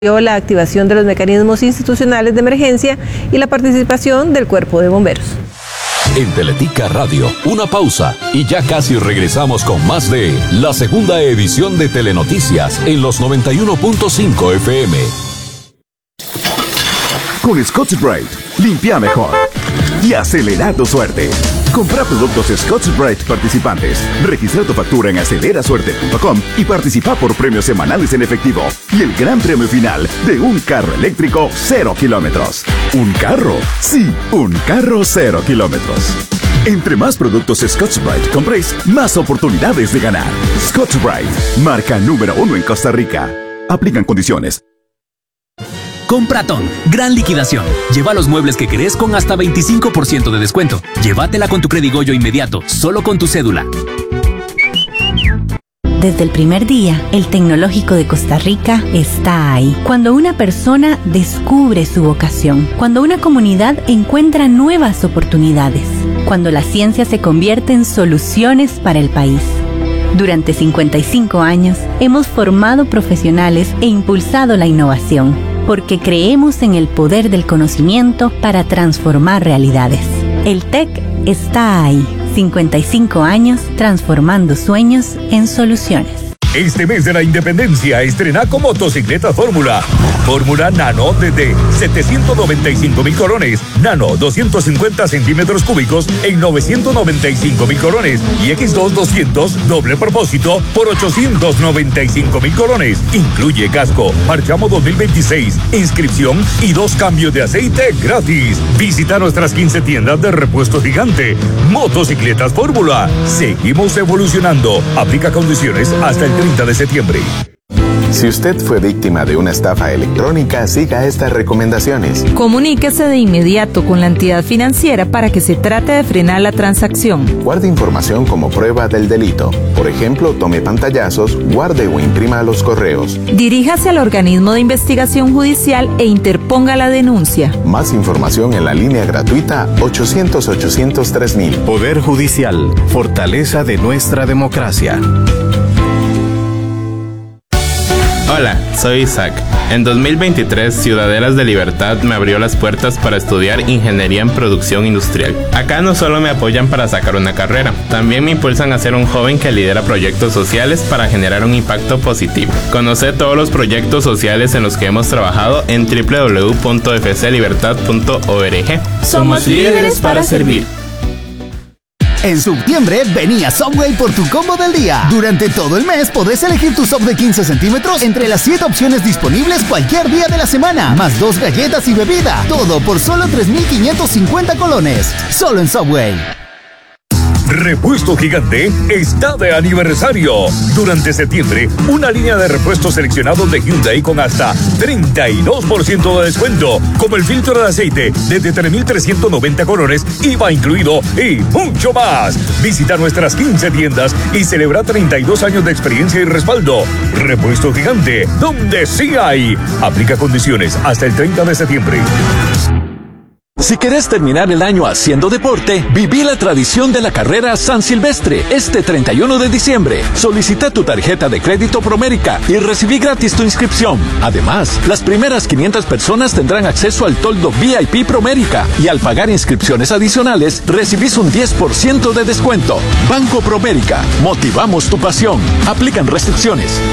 la activación de los mecanismos institucionales de emergencia y la participación del Cuerpo de Bomberos. En Teletica Radio, una pausa y ya casi regresamos con más de la segunda edición de Telenoticias en los 91.5 FM. Con Scotch-Brite, limpia mejor y acelera tu suerte. Compra productos Scotch-Brite participantes. Registra tu factura en acelerasuerte.com y participa por premios semanales en efectivo y el gran premio final de un carro eléctrico 0 kilómetros. ¿Un carro? Sí, un carro 0 kilómetros. Entre más productos Scotch-Brite compréis, más oportunidades de ganar. Scotch-Brite, marca número 1 en Costa Rica. Aplican condiciones. Compratón, gran liquidación. Lleva los muebles que querés con hasta 25% de descuento. Llévatela con tu Credigoyo inmediato, solo con tu cédula. Desde el primer día, el Tecnológico de Costa Rica está ahí. Cuando una persona descubre su vocación, cuando una comunidad encuentra nuevas oportunidades, cuando la ciencia se convierte en soluciones para el país. Durante 55 años, hemos formado profesionales e impulsado la innovación, porque creemos en el poder del conocimiento para transformar realidades. El TEC está ahí. 55 años transformando sueños en soluciones. Este mes de la Independencia estrena con motocicleta Fórmula. Fórmula Nano desde 795,000 colones. Nano 250 centímetros cúbicos en 995,000 colones. Y X2 200 doble propósito por 895,000 colones. Incluye casco, marchamo 2026, inscripción y 2 cambios de aceite gratis. Visita nuestras 15 tiendas de Repuesto Gigante. Motocicletas Fórmula. Seguimos evolucionando. Aplica condiciones hasta el 30 de septiembre. Si usted fue víctima de una estafa electrónica, siga estas recomendaciones. Comuníquese de inmediato con la entidad financiera para que se trate de frenar la transacción. Guarde información como prueba del delito. Por ejemplo, tome pantallazos, guarde o imprima los correos. Diríjase al organismo de investigación judicial e interponga la denuncia. Más información en la línea gratuita 800-800-3000. Poder Judicial, fortaleza de nuestra democracia. Hola, soy Isaac. En 2023, Ciudadelas de Libertad me abrió las puertas para estudiar Ingeniería en Producción Industrial. Acá no solo me apoyan para sacar una carrera, también me impulsan a ser un joven que lidera proyectos sociales para generar un impacto positivo. Conoce todos los proyectos sociales en los que hemos trabajado en www.fclibertad.org. Somos líderes para servir. En septiembre, vení a Subway por tu combo del día. Durante todo el mes podés elegir tu sub de 15 centímetros entre las 7 opciones disponibles cualquier día de la semana, más 2 galletas y bebida. Todo por solo 3,550 colones. Solo en Subway. Repuesto Gigante está de aniversario. Durante septiembre, una línea de repuestos seleccionados de Hyundai con hasta 32% de descuento, como el filtro de aceite desde 3,390 colones, IVA incluido y mucho más. Visita nuestras 15 tiendas y celebra 32 años de experiencia y respaldo. Repuesto Gigante, donde sí hay. Aplica condiciones hasta el 30 de septiembre. Si querés terminar el año haciendo deporte, viví la tradición de la carrera San Silvestre este 31 de diciembre. Solicita tu tarjeta de crédito Promérica y recibí gratis tu inscripción. Además, las primeras 500 personas tendrán acceso al toldo VIP Promérica y al pagar inscripciones adicionales, recibís un 10% de descuento. Banco Promérica, motivamos tu pasión. Aplican restricciones.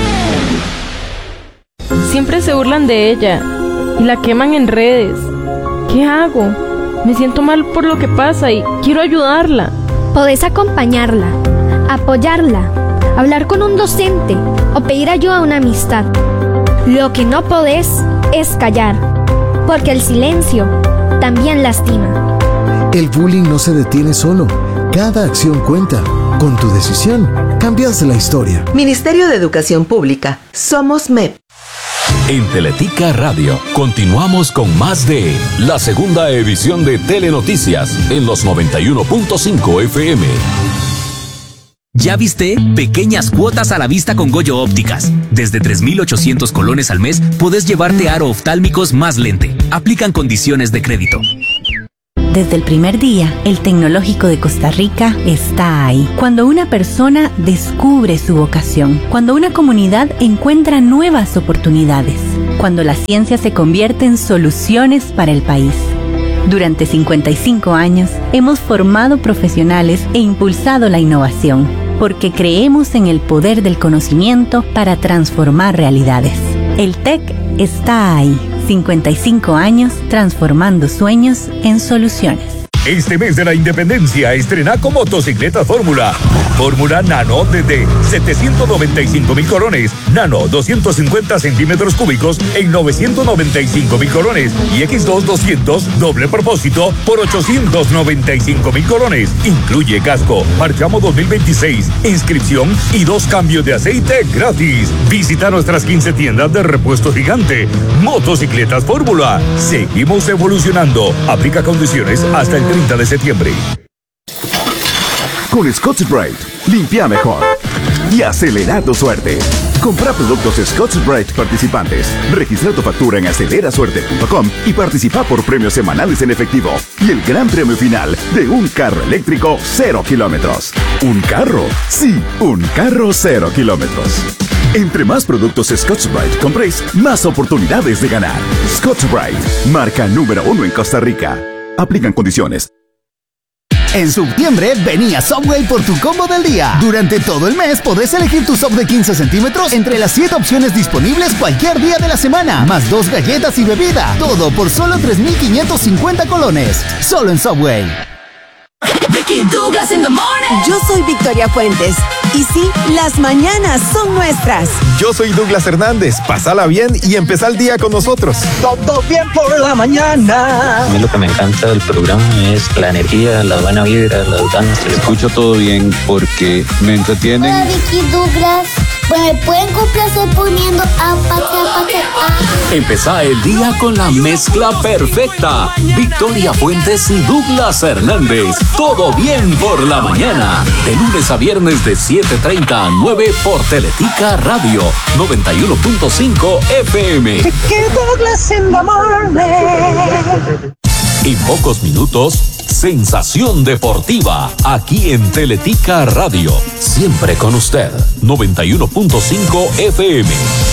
Siempre se burlan de ella y la queman en redes. ¿Qué hago? Me siento mal por lo que pasa y quiero ayudarla. Podés acompañarla, apoyarla, hablar con un docente o pedir ayuda a una amistad. Lo que no podés es callar, porque el silencio también lastima. El bullying no se detiene solo. Cada acción cuenta. Con tu decisión, cambias la historia. Ministerio de Educación Pública. Somos MEP. En Teletica Radio, continuamos con más de la segunda edición de Telenoticias en los 91.5 FM. ¿Ya viste? Pequeñas cuotas a la vista con Goyo Ópticas. Desde 3,800 colones al mes, podés llevarte aro oftálmicos más lente. Aplican condiciones de crédito. Desde el primer día, el Tecnológico de Costa Rica está ahí. Cuando una persona descubre su vocación, cuando una comunidad encuentra nuevas oportunidades, cuando la ciencia se convierte en soluciones para el país. Durante 55 años hemos formado profesionales e impulsado la innovación, porque creemos en el poder del conocimiento para transformar realidades. El TEC está ahí, 55 años transformando sueños en soluciones. Este mes de la Independencia estrena con motocicleta Fórmula. Fórmula Nano desde 795,000 colones. Nano 250 centímetros cúbicos en 995,000 colones. Y X2 200 doble propósito por 895,000 colones. Incluye casco, marchamo 2026, inscripción y 2 cambios de aceite gratis. Visita nuestras 15 tiendas de repuesto Gigante. Motocicletas Fórmula. Seguimos evolucionando. Aplica condiciones hasta el 30 de septiembre. Con Scotch-Brite, limpia mejor y acelera tu suerte. Compra productos Scotch-Brite participantes, registra tu factura en acelerasuerte.com y participa por premios semanales en efectivo y el gran premio final de un carro eléctrico 0 kilómetros. ¿Un carro? Sí, un carro 0 kilómetros. Entre más productos Scotch-Brite compréis, más oportunidades de ganar. Scotch-Brite, marca número 1 en Costa Rica. Aplican condiciones. En septiembre, vení a Subway por tu combo del día. Durante todo el mes podés elegir tu sub de 15 centímetros entre las 7 opciones disponibles cualquier día de la semana, más 2 galletas y bebida. Todo por solo 3,550 colones. Solo en Subway. Yo soy Victoria Fuentes. Y sí, las mañanas son nuestras. Yo soy Douglas Hernández. Pásala bien y empezá el día con nosotros. Todo bien por la mañana. A mí lo que me encanta del programa es la energía, la buena vibra, las ganas. Escucho todo bien porque me entretienen. Hola, Vicky, Douglas. Pues me pueden complacer poniendo Empezá el día con la mezcla perfecta. Victoria Fuentes y Douglas Hernández. Todo bien por la mañana. De lunes a viernes de 7:30 a 9 por Teletica Radio 91.5 FM. Douglas in the morning. En pocos minutos, Sensación Deportiva, aquí en Teletica Radio. Siempre con usted, 91.5 FM.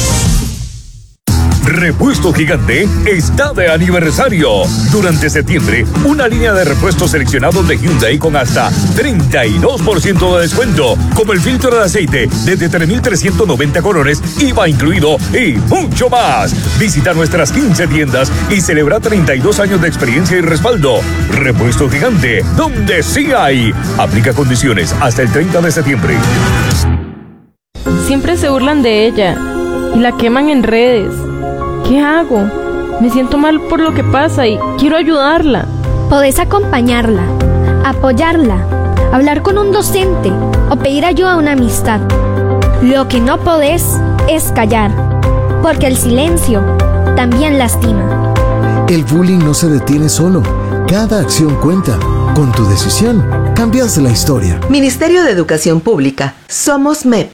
Repuesto Gigante está de aniversario. Durante septiembre, una línea de repuestos seleccionados de Hyundai con hasta 32% de descuento, como el filtro de aceite desde 3,390 colones, IVA incluido y mucho más. Visita nuestras 15 tiendas y celebra 32 años de experiencia y respaldo. Repuesto Gigante, donde sí hay. Aplica condiciones hasta el 30 de septiembre. Siempre se burlan de ella y la queman en redes. ¿Qué hago? Me siento mal por lo que pasa y quiero ayudarla. Podés acompañarla, apoyarla, hablar con un docente o pedir ayuda a una amistad. Lo que no podés es callar, porque el silencio también lastima. El bullying no se detiene solo. Cada acción cuenta. Con tu decisión, cambias la historia. Ministerio de Educación Pública. Somos MEP.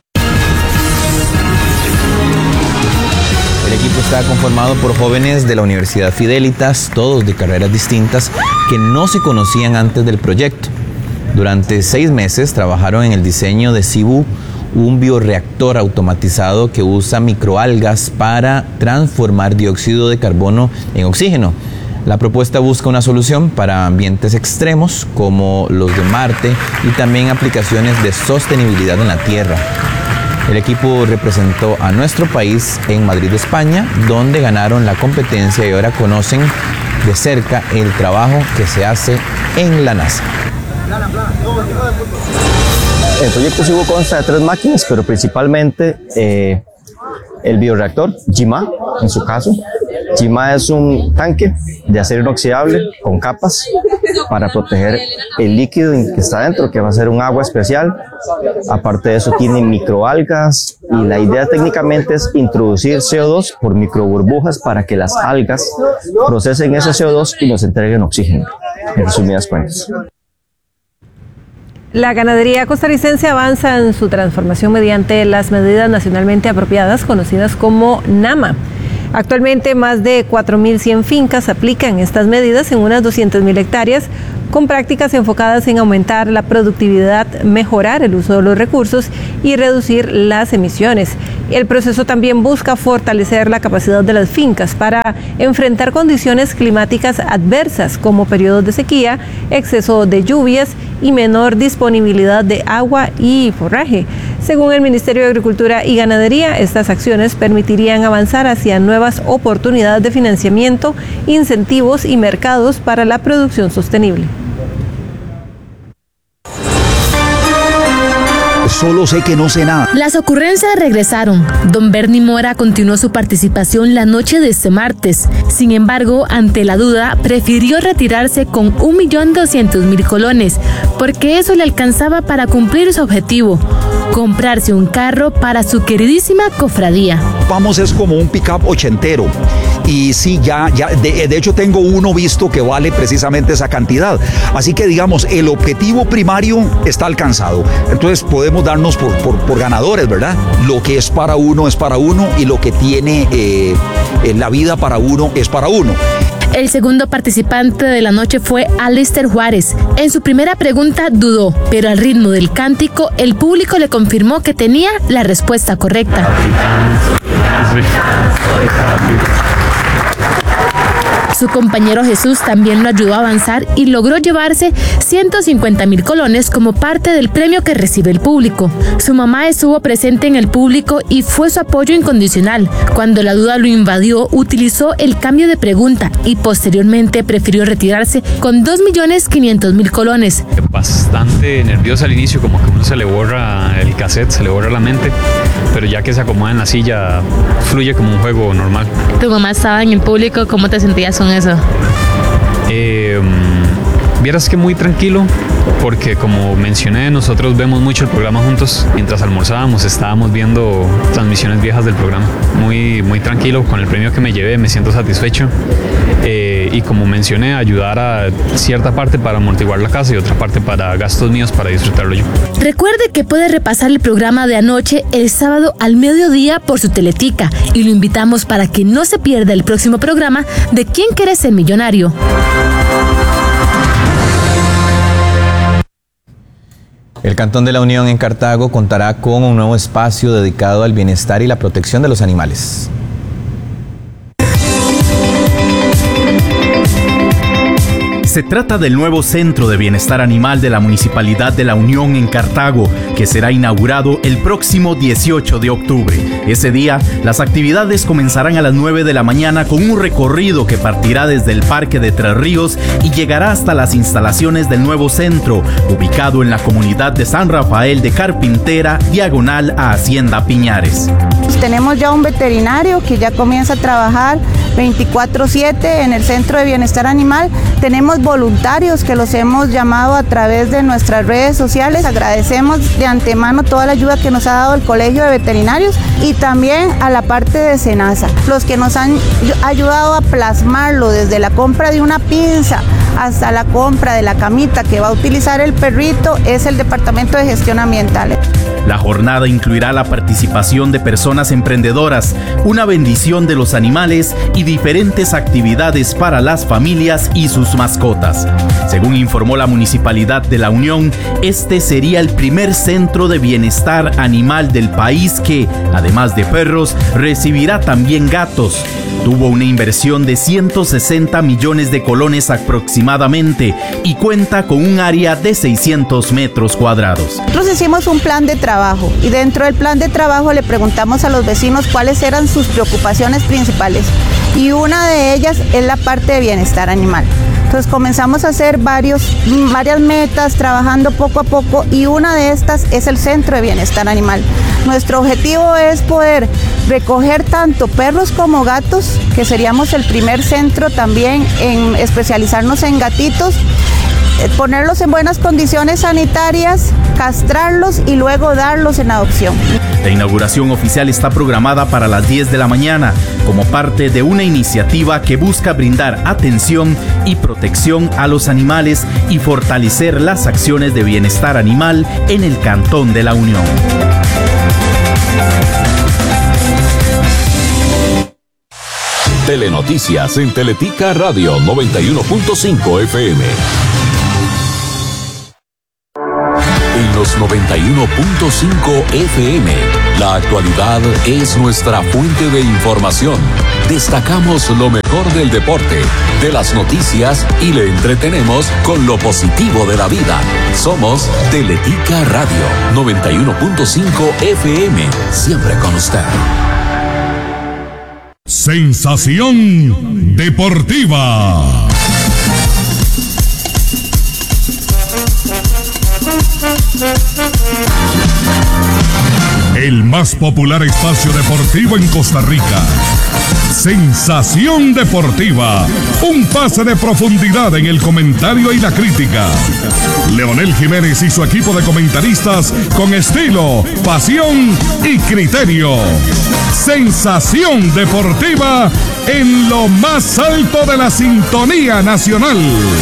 El equipo está conformado por jóvenes de la Universidad Fidelitas, todos de carreras distintas, que no se conocían antes del proyecto. Durante 6 meses trabajaron en el diseño de Cibú, un bioreactor automatizado que usa microalgas para transformar dióxido de carbono en oxígeno. La propuesta busca una solución para ambientes extremos como los de Marte y también aplicaciones de sostenibilidad en la Tierra. El equipo representó a nuestro país en Madrid, España, donde ganaron la competencia y ahora conocen de cerca el trabajo que se hace en la NASA. El proyecto Cibú consta de 3 máquinas, pero principalmente el bioreactor, GIMA, en su caso. GIMA es un tanque de acero inoxidable con capas para proteger el líquido que está dentro, que va a ser un agua especial. Aparte de eso tiene microalgas y la idea técnicamente es introducir CO2 por microburbujas para que las algas procesen ese CO2 y nos entreguen oxígeno, en resumidas cuentas. La ganadería costarricense avanza en su transformación mediante las medidas nacionalmente apropiadas conocidas como NAMA. Actualmente más de 4.100 fincas aplican estas medidas en unas 200.000 hectáreas, con prácticas enfocadas en aumentar la productividad, mejorar el uso de los recursos y reducir las emisiones. El proceso también busca fortalecer la capacidad de las fincas para enfrentar condiciones climáticas adversas como periodos de sequía, exceso de lluvias y menor disponibilidad de agua y forraje. Según el Ministerio de Agricultura y Ganadería, estas acciones permitirían avanzar hacia nuevas oportunidades de financiamiento, incentivos y mercados para la producción sostenible. Solo sé que no sé nada. Las ocurrencias regresaron. Don Bernie Mora continuó su participación la noche de este martes. Sin embargo, ante la duda, prefirió retirarse con 1.200.000 colones, porque eso le alcanzaba para cumplir su objetivo: comprarse un carro para su queridísima cofradía. Vamos, es como un pick-up ochentero. Y sí, de hecho tengo uno visto que vale precisamente esa cantidad. Así que digamos, el objetivo primario está alcanzado. Entonces podemos darnos por ganadores, ¿verdad? Lo que es para uno y lo que tiene la vida para uno es para uno. El segundo participante de la noche fue Alister Juárez. En su primera pregunta dudó, pero al ritmo del cántico, el público le confirmó que tenía la respuesta correcta. Su compañero Jesús también lo ayudó a avanzar y logró llevarse 150.000 colones como parte del premio que recibe el público. Su mamá estuvo presente en el público y fue su apoyo incondicional. Cuando la duda lo invadió, utilizó el cambio de pregunta y posteriormente prefirió retirarse con 2.500.000 colones. Bastante nerviosa al inicio, como que uno se le borra el cassette, se le borra la mente, pero ya que se acomoda en la silla, fluye como un juego normal. Tu mamá estaba en el público, ¿cómo te sentías con eso? Vieras que muy tranquilo, porque como mencioné, nosotros vemos mucho el programa juntos. Mientras almorzábamos estábamos viendo transmisiones viejas del programa. Muy tranquilo, con el premio que me llevé me siento satisfecho. Y como mencioné, ayudar a cierta parte para amortiguar la casa y otra parte para gastos míos para disfrutarlo yo. Recuerde que puede repasar el programa de anoche el sábado al mediodía por su Teletica y lo invitamos para que no se pierda el próximo programa de ¿Quién quiere ser millonario? El Cantón de la Unión en Cartago contará con un nuevo espacio dedicado al bienestar y la protección de los animales. Se trata del nuevo Centro de Bienestar Animal de la Municipalidad de La Unión en Cartago, que será inaugurado el próximo 18 de octubre. Ese día, las actividades comenzarán a las 9 de la mañana con un recorrido que partirá desde el Parque de Tres Ríos y llegará hasta las instalaciones del nuevo centro, ubicado en la comunidad de San Rafael de Carpintera, diagonal a Hacienda Piñares. Tenemos ya un veterinario que ya comienza a trabajar 24/7 en el Centro de Bienestar Animal. Tenemos voluntarios que los hemos llamado a través de nuestras redes sociales. Agradecemos de antemano toda la ayuda que nos ha dado el Colegio de Veterinarios y también a la parte de SENASA, los que nos han ayudado a plasmarlo desde la compra de una pinza hasta la compra de la camita que va a utilizar el perrito, es el Departamento de Gestión Ambiental. La jornada incluirá la participación de personas emprendedoras, una bendición de los animales y diferentes actividades para las familias y sus mascotas. Según informó la Municipalidad de La Unión, este sería el primer centro de bienestar animal del país que, además de perros, recibirá también gatos. Tuvo una inversión de 160 millones de colones aproximadamente y cuenta con un área de 600 metros cuadrados. Nosotros hicimos un plan de trabajo y dentro del plan de trabajo le preguntamos a los vecinos cuáles eran sus preocupaciones principales y una de ellas es la parte de bienestar animal. Entonces comenzamos a hacer varias metas, trabajando poco a poco, y una de estas es el Centro de Bienestar Animal. Nuestro objetivo es poder recoger tanto perros como gatos, que seríamos el primer centro también en especializarnos en gatitos, ponerlos en buenas condiciones sanitarias, castrarlos y luego darlos en adopción. La inauguración oficial está programada para las 10 de la mañana, como parte de una iniciativa que busca brindar atención y protección a los animales y fortalecer las acciones de bienestar animal en el Cantón de la Unión. Telenoticias en Teletica Radio 91.5 FM. En los 91.5 FM, la actualidad es nuestra fuente de información. Destacamos lo mejor del deporte, de las noticias y le entretenemos con lo positivo de la vida. Somos Teletica Radio 91.5 FM, siempre con usted. Sensación deportiva. El más popular espacio deportivo en Costa Rica. Sensación deportiva. Un pase de profundidad en el comentario y la crítica. Leonel Jiménez y su equipo de comentaristas con estilo, pasión y criterio. Sensación deportiva en lo más alto de la sintonía nacional.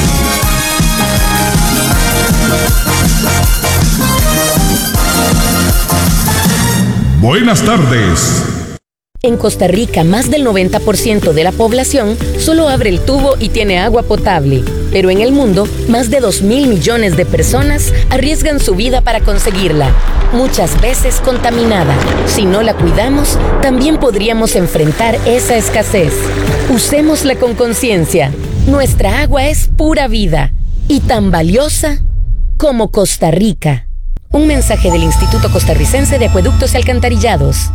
Buenas tardes. En Costa Rica, más del 90% de la población solo abre el tubo y tiene agua potable. Pero en el mundo, más de 2.000 millones de personas arriesgan su vida para conseguirla, muchas veces contaminada. Si no la cuidamos, también podríamos enfrentar esa escasez. Usémosla con conciencia. Nuestra agua es pura vida y tan valiosa como Costa Rica. Un mensaje del Instituto Costarricense de Acueductos y Alcantarillados.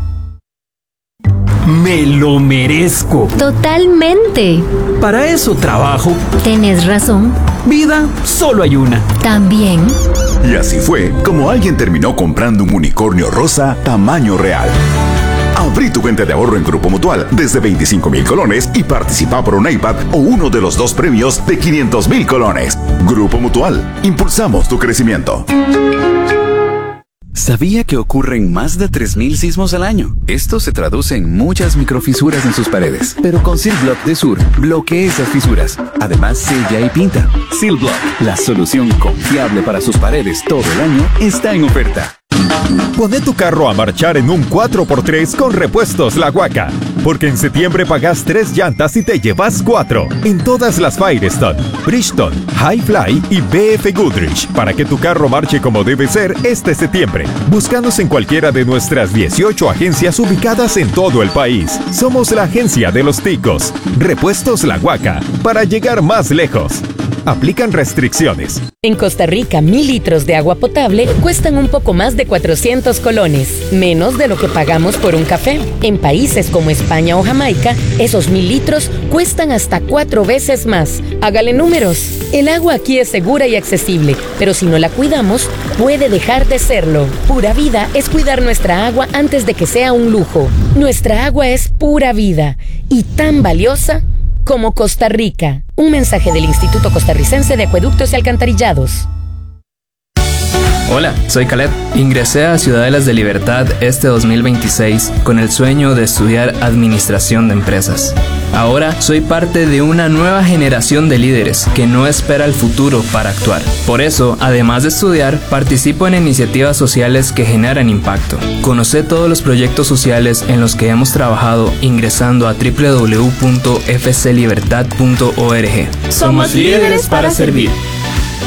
Me lo merezco. Totalmente. Para eso trabajo. Tienes razón. Vida, solo hay una. También. Y así fue como alguien terminó comprando un unicornio rosa tamaño real. Abrí tu cuenta de ahorro en Grupo Mutual desde 25,000 colones y participa por un iPad o uno de los 2 premios de 500,000 colones. Grupo Mutual. Impulsamos tu crecimiento. ¿Sabía que ocurren más de 3,000 sismos al año? Esto se traduce en muchas microfisuras en sus paredes. Pero con Silblock de Sur, bloquea esas fisuras. Además, sella y pinta. Silblock, la solución confiable para sus paredes todo el año, está en oferta. Poné tu carro a marchar en un 4x3 con Repuestos La Huaca. Porque en septiembre pagas 3 llantas y te llevas 4 en todas las Firestone, Bridgestone, Highfly y BF Goodrich para que tu carro marche como debe ser este septiembre. Búscanos en cualquiera de nuestras 18 agencias ubicadas en todo el país. Somos la agencia de los ticos. Repuestos La Huaca para llegar más lejos. Aplican restricciones. En Costa Rica, 1,000 litros de agua potable cuestan un poco más de 400 colones, menos de lo que pagamos por un café. En países como España o Jamaica, esos 1,000 litros cuestan hasta 4 veces más. Hágale números. El agua aquí es segura y accesible, pero si no la cuidamos, puede dejar de serlo. Pura vida es cuidar nuestra agua antes de que sea un lujo. Nuestra agua es pura vida y tan valiosa como Costa Rica. Un mensaje del Instituto Costarricense de Acueductos y Alcantarillados. Hola, soy Caleb. Ingresé a Ciudadelas de Libertad este 2026 con el sueño de estudiar Administración de Empresas. Ahora soy parte de una nueva generación de líderes que no espera el futuro para actuar. Por eso, además de estudiar, participo en iniciativas sociales que generan impacto. Conoce todos los proyectos sociales en los que hemos trabajado ingresando a www.fclibertad.org. Somos líderes para servir.